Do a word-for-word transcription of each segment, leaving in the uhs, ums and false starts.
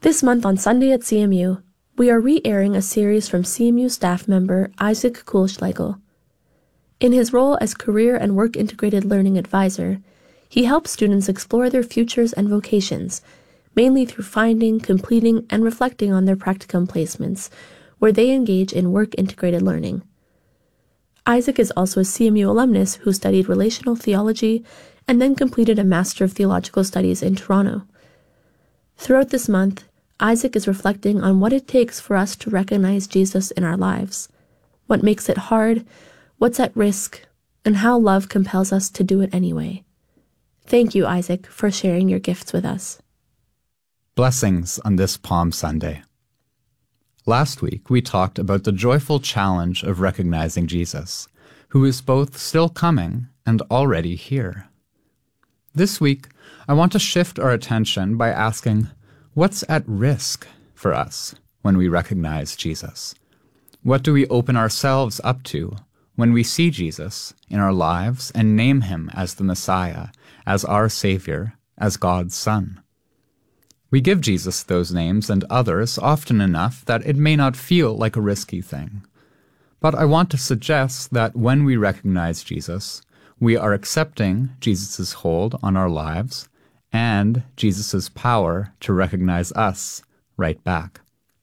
This month on Sunday at C M U, we are re-airing a series from C M U staff member Isaac Kuhlschlegel. In his role as Career and Work Integrated Learning Advisor, he helps students explore their futures and vocations, mainly through finding, completing, and reflecting on their practicum placements, where they engage in work-integrated learning. Isaac is also a C M U alumnus who studied relational theology and then completed a Master of Theological Studies in Toronto. Throughout this month, Isaac is reflecting on what it takes for us to recognize Jesus in our lives, what makes it hard, what's at risk, and how love compels us to do it anyway. Thank you, Isaac, for sharing your gifts with us. Blessings on this Palm Sunday. Last week, we talked about the joyful challenge of recognizing Jesus, who is both still coming and already here. This week, I want to shift our attention by asking, what's at risk for us when we recognize Jesus? What do we open ourselves up to when we see Jesus in our lives and name him as the Messiah, as our Savior, as God's Son? We give Jesus those names and others often enough that it may not feel like a risky thing. But I want to suggest that when we recognize Jesus, we are accepting Jesus' hold on our lives and Jesus' power to recognize us right back.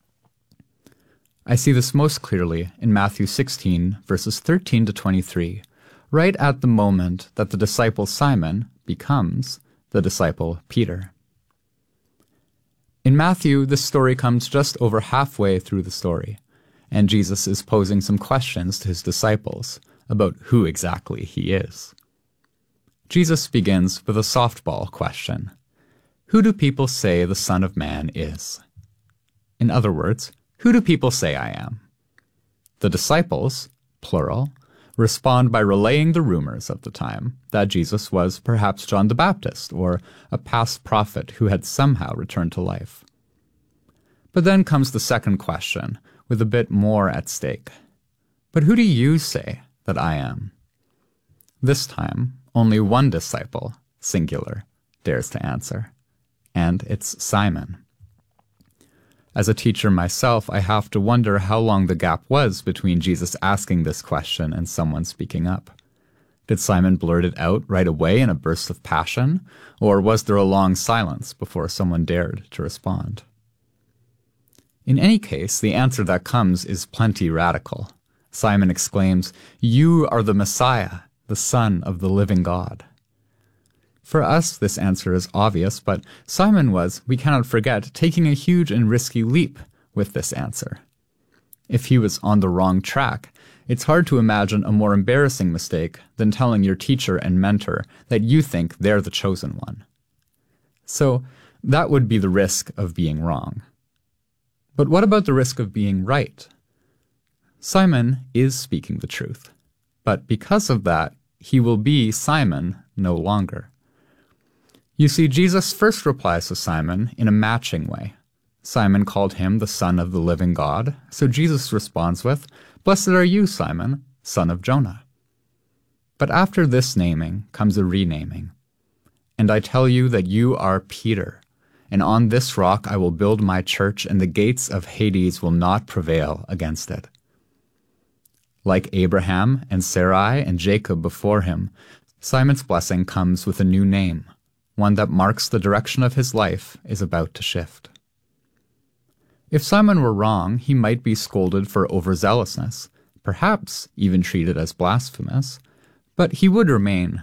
I see this most clearly in Matthew sixteen, verses thirteen to twenty-three, right at the moment that the disciple Simon becomes the disciple Peter. In Matthew, this story comes just over halfway through the story, and Jesus is posing some questions to his disciples about who exactly he is. Jesus begins with a softball question. Who do people say the Son of Man is? In other words, who do people say I am? The disciples, plural, respond by relaying the rumors of the time that Jesus was perhaps John the Baptist or a past prophet who had somehow returned to life. But then comes the second question, with a bit more at stake. But who do you say that I am? This time, only one disciple, singular, dares to answer, and it's Simon. As a teacher myself, I have to wonder how long the gap was between Jesus asking this question and someone speaking up. Did Simon blurt it out right away in a burst of passion, or was there a long silence before someone dared to respond? In any case, the answer that comes is plenty radical. Simon exclaims, "You are the Messiah, the Son of the living God." For us, this answer is obvious, but Simon was, we cannot forget, taking a huge and risky leap with this answer. If he was on the wrong track, it's hard to imagine a more embarrassing mistake than telling your teacher and mentor that you think they're the chosen one. So that would be the risk of being wrong. But what about the risk of being right? Simon is speaking the truth, but because of that, he will be Simon no longer. You see, Jesus first replies to Simon in a matching way. Simon called him the Son of the living God, so Jesus responds with, "Blessed are you, Simon, son of Jonah." But after this naming comes a renaming. "And I tell you that you are Peter, and on this rock I will build my church, and the gates of Hades will not prevail against it." Like Abraham and Sarai and Jacob before him, Simon's blessing comes with a new name, one that marks the direction of his life is about to shift. If Simon were wrong, he might be scolded for overzealousness, perhaps even treated as blasphemous, but he would remain